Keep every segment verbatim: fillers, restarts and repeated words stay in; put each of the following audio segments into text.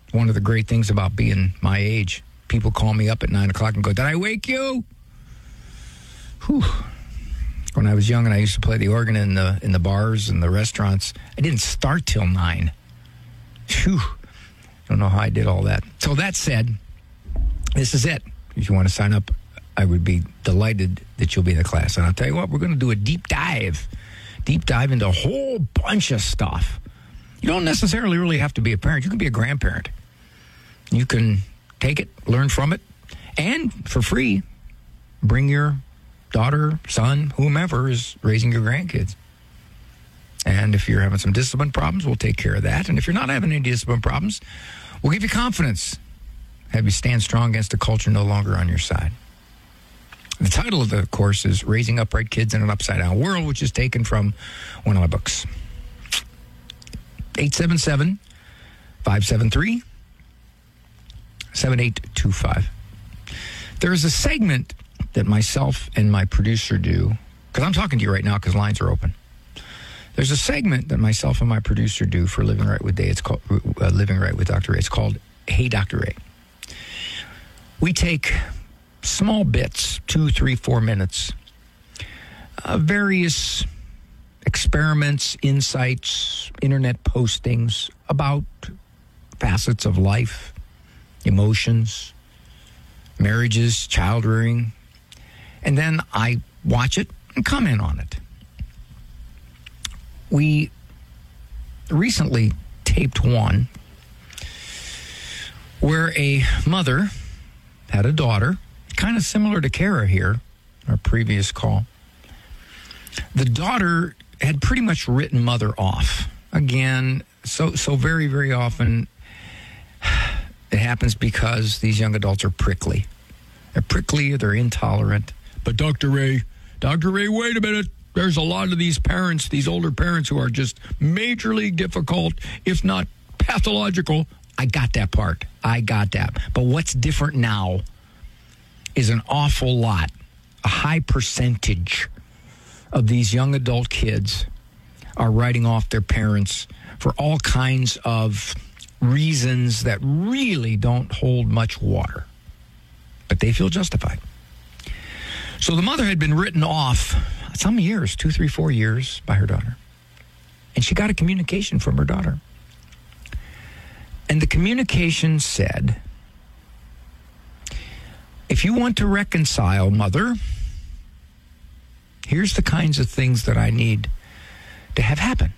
One of the great things about being my age, people call me up at nine o'clock and go, did I wake you? Whew. When I was young and I used to play the organ in the in the bars and the restaurants, I didn't start till nine. Phew. Don't know how I did all that. So that said, this is it. If you want to sign up, I would be delighted that you'll be in the class. And I'll tell you what, we're going to do a deep dive. Deep dive into a whole bunch of stuff. You don't necessarily really have to be a parent. You can be a grandparent. You can take it, learn from it, and for free, bring your daughter, son, whomever is raising your grandkids. And if you're having some discipline problems, we'll take care of that. And if you're not having any discipline problems, we'll give you confidence. Have you stand strong against a culture no longer on your side. The title of the course is Raising Upright Kids in an Upside-Down World, which is taken from one of my books. eight seven seven, five seven three, seven eight two five. There is a segment that myself and my producer do, because I'm talking to you right now because lines are open. There's a segment that myself and my producer do for Living Right with Day. It's called uh, Living Right with Doctor Ray. It's called Hey, Doctor Ray. We take small bits, two, three, four minutes, uh, various experiments, insights, internet postings about facets of life, emotions, marriages, child rearing, and then I watch it and comment on it. We recently taped one where a mother had a daughter, kind of similar to Kara here, our previous call. The daughter had pretty much written mother off. Again, so so very, very often it happens because these young adults are prickly. They're prickly, they're intolerant. But Doctor Ray, Doctor Ray, wait a minute. There's a lot of these parents, these older parents who are just majorly difficult, if not pathological. I got that part. I got that. But what's different now is an awful lot, a high percentage of these young adult kids are writing off their parents for all kinds of reasons that really don't hold much water. But they feel justified. So the mother had been written off some years, two, three, four years by her daughter. And she got a communication from her daughter. And the communication said, if you want to reconcile, mother, here's the kinds of things that I need to have happen,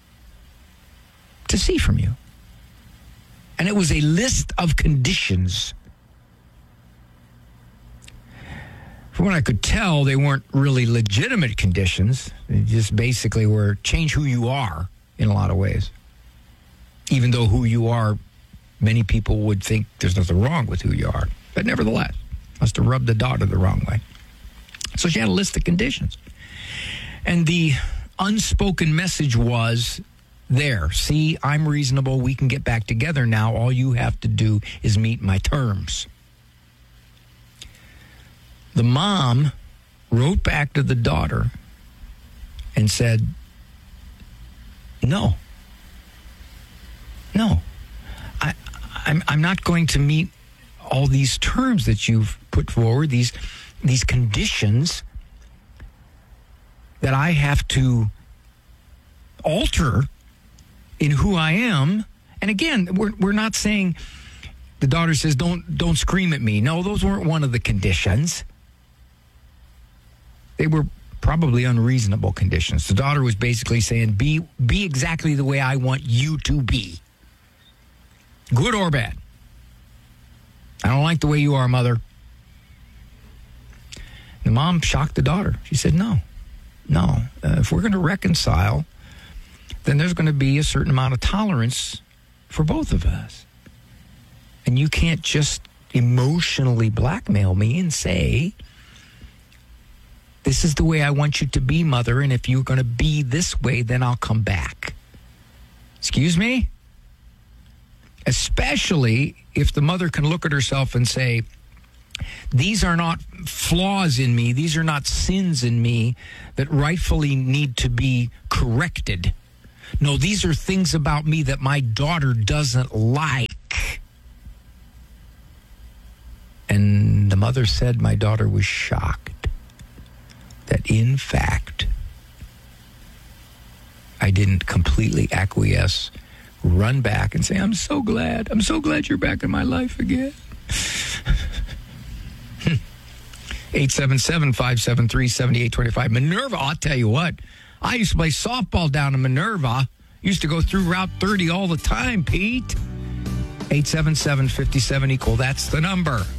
to see from you. And it was a list of conditions. From what I could tell, they weren't really legitimate conditions. They just basically were change who you are in a lot of ways. Even though who you are, many people would think there's nothing wrong with who you are. But nevertheless, must have rubbed the daughter the wrong way. So she had a list of conditions. And the unspoken message was, there, see, I'm reasonable. We can get back together now. All you have to do is meet my terms. The mom wrote back to the daughter and said, no. No. I, I'm, I'm not going to meet all these terms that you've put forward, these, these conditions that I have to alter in who I am. And again, we're, we're not saying, the daughter says, don't, don't scream at me. No, those weren't one of the conditions. They were probably unreasonable conditions. The daughter was basically saying, be be exactly the way I want you to be. Good or bad. I don't like the way you are, mother. The mom shocked the daughter. She said, no, no. Uh, if we're going to reconcile, then there's going to be a certain amount of tolerance for both of us. And you can't just emotionally blackmail me and say, this is the way I want you to be, mother, and if you're going to be this way, then I'll come back. Excuse me? Especially if the mother can look at herself and say, these are not flaws in me, these are not sins in me that rightfully need to be corrected. No, these are things about me that my daughter doesn't like. mother said my daughter was shocked that, in fact, I didn't completely acquiesce, run back and say, I'm so glad. I'm so glad you're back in my life again. eight seven seven, five seven three, seven eight two five. Minerva, I'll tell you what. I used to play softball down in Minerva. Used to go through Route thirty all the time, Pete. eight seven seven, five seven, equal. That's the number.